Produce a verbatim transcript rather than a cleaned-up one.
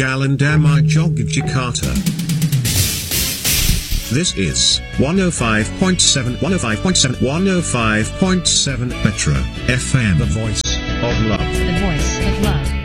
Jalan Damai Yogyakarta. This is one oh five point seven, one oh five point seven, one oh five point seven Metro F M. The voice of love. The voice of love.